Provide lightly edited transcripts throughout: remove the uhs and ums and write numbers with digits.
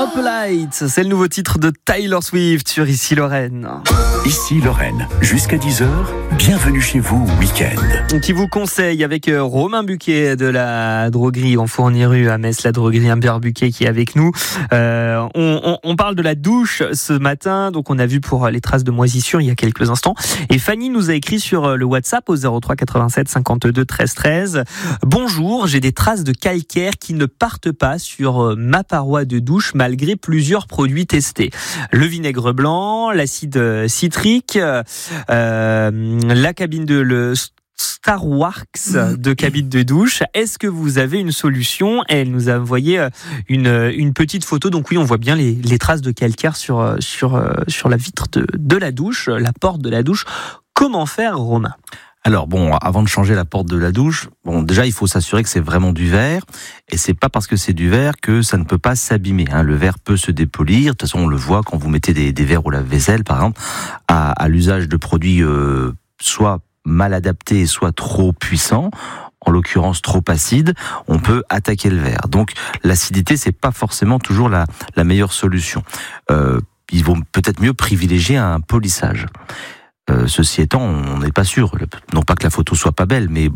Stoplight, c'est le nouveau titre de Taylor Swift sur Ici Lorraine. Ici Lorraine, jusqu'à 10h, bienvenue chez vous week-end. Qui vous conseille avec Romain Buquet de la droguerie en Fournier-Rue à Metz, la droguerie Humbert Buquet qui est avec nous. On parle de la douche ce matin, donc on a vu pour les traces de moisissure il y a quelques instants. Et Fanny nous a écrit sur le WhatsApp au 03 87 52 13 13. Bonjour, j'ai des traces de calcaire qui ne partent pas sur ma paroi de douche malgré plusieurs produits testés. Le vinaigre blanc, l'acide citrique, la cabine de le Starwax de cabine de douche. Est-ce que vous avez une solution? Elle nous a envoyé une petite photo. Donc oui, on voit bien les traces de calcaire sur la vitre de la douche, la porte de la douche. Comment faire, Romain? Alors bon, avant de changer la porte de la douche, déjà il faut s'assurer que c'est vraiment du verre, et c'est pas parce que c'est du verre que ça ne peut pas s'abîmer. Le verre peut se dépolir. De toute façon, on le voit quand vous mettez des verres au lave-vaisselle, par exemple, à l'usage de produits soit mal adaptés, soit trop puissants. En l'occurrence trop acide, on peut attaquer le verre. Donc l'acidité, c'est pas forcément toujours la meilleure solution. Il vaut peut-être mieux privilégier un polissage. Ceci étant, on n'est pas sûr. Non pas que la photo soit pas belle, mais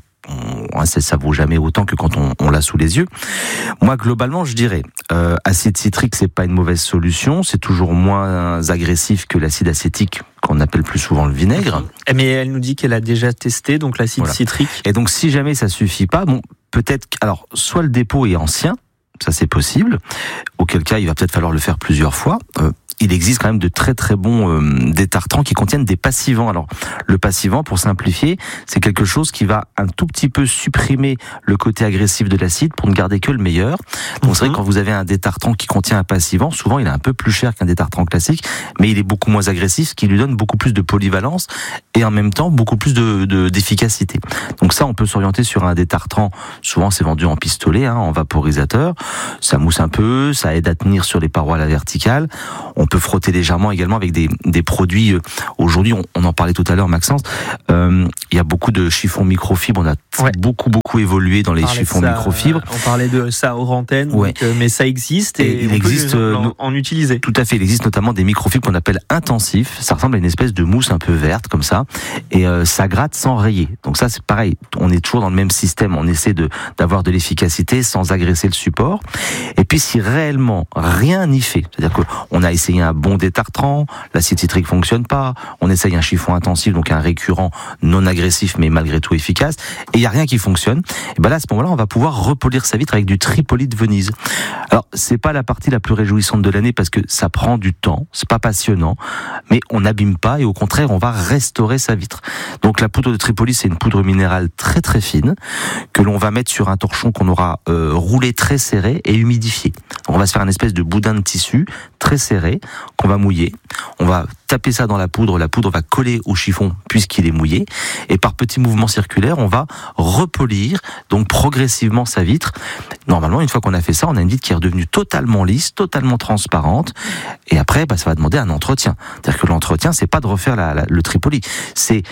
ça vaut jamais autant que quand on l'a sous les yeux. Moi, globalement, je dirais acide citrique, c'est pas une mauvaise solution. C'est toujours moins agressif que l'acide acétique, qu'on appelle plus souvent le vinaigre. Mais elle nous dit qu'elle a déjà testé donc l'acide citrique. Et donc, si jamais ça suffit pas, peut-être. Alors, soit le dépôt est ancien, ça c'est possible. Auquel cas, il va peut-être falloir le faire plusieurs fois. Il existe quand même de très très bons détartrants qui contiennent des passivants. Alors le passivant, pour simplifier, c'est quelque chose qui va un tout petit peu supprimer le côté agressif de l'acide pour ne garder que le meilleur. Donc c'est vrai que quand vous avez un détartrant qui contient un passivant, souvent il est un peu plus cher qu'un détartrant classique, mais il est beaucoup moins agressif, ce qui lui donne beaucoup plus de polyvalence et en même temps beaucoup plus d'efficacité. Donc ça, on peut s'orienter sur un détartrant. Souvent c'est vendu en pistolet, en vaporisateur. Ça mousse un peu, ça aide à tenir sur les parois à la verticale. On peut frotter légèrement également avec des produits. Aujourd'hui, on en parlait tout à l'heure, Maxence. Il y a beaucoup de chiffons microfibres. On a beaucoup évolué dans les chiffons microfibres. On parlait de ça hors antenne, mais ça existe et il existe en utiliser. Tout à fait. Il existe notamment des microfibres qu'on appelle intensifs. Ça ressemble à une espèce de mousse un peu verte comme ça, et ça gratte sans rayer. Donc ça, c'est pareil. On est toujours dans le même système. On essaie d'avoir de l'efficacité sans agresser le support. Et puis si réellement rien n'y fait, c'est-à-dire qu'on a essayé un bon détartrant, l'acide citrique fonctionne pas, on essaye un chiffon intensif, donc un récurrent non agressif mais malgré tout efficace, et il y a rien qui fonctionne, et là à ce moment-là on va pouvoir repolir sa vitre avec du Tripoli de Venise. Alors c'est pas la partie la plus réjouissante de l'année parce que ça prend du temps, c'est pas passionnant, mais on n'abîme pas et au contraire on va restaurer sa vitre. Donc la poudre de Tripoli, c'est une poudre minérale très très fine que l'on va mettre sur un torchon qu'on aura roulé très serré et humidifié. Donc on va se faire une espèce de boudin de tissu très serré qu'on va mouiller. On va taper ça dans la poudre va coller au chiffon puisqu'il est mouillé, et par petits mouvements circulaires, on va repolir donc progressivement sa vitre. Normalement, une fois qu'on a fait ça, on a une vitre qui est redevenue totalement lisse, totalement transparente, et après, ça va demander un entretien. C'est-à-dire que l'entretien, c'est pas de refaire le Tripoli, c'est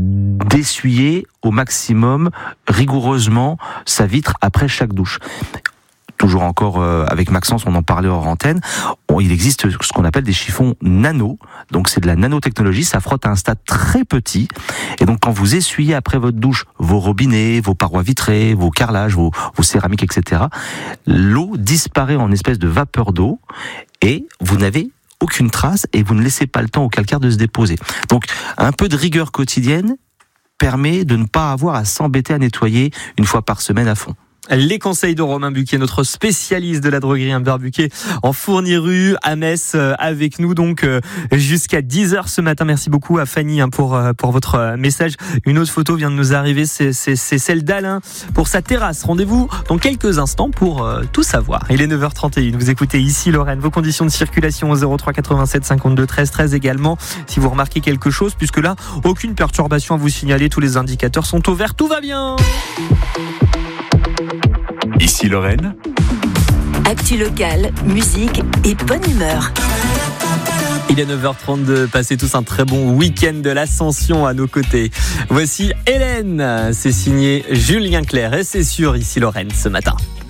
d'essuyer au maximum, rigoureusement, sa vitre après chaque douche. Toujours encore avec Maxence, on en parlait hors antenne, il existe ce qu'on appelle des chiffons nano, donc c'est de la nanotechnologie, ça frotte à un stade très petit, et donc quand vous essuyez après votre douche vos robinets, vos parois vitrées, vos carrelages, vos céramiques, etc., l'eau disparaît en espèce de vapeur d'eau, et vous n'avez aucune trace, et vous ne laissez pas le temps au calcaire de se déposer. Donc un peu de rigueur quotidienne permet de ne pas avoir à s'embêter à nettoyer une fois par semaine à fond. Les conseils de Romain Buquet, notre spécialiste de la droguerie Humbert Buquet en Fournier-Rue à Metz, avec nous donc jusqu'à 10h ce matin. Merci beaucoup à Fanny pour votre message. Une autre photo vient de nous arriver, c'est celle d'Alain pour sa terrasse. Rendez-vous dans quelques instants pour tout savoir. Il est 9h31. Vous écoutez Ici Lorraine. Vos conditions de circulation au 03 87 52 13 13 également. Si vous remarquez quelque chose, puisque là, aucune perturbation à vous signaler. Tous les indicateurs sont au vert. Tout va bien. Ici Lorraine. Actu locale, musique et bonne humeur. Il est 9h32, passez tous un très bon week-end de l'Ascension à nos côtés. Voici Hélène, c'est signé Julien Clerc et c'est sur Ici Lorraine ce matin.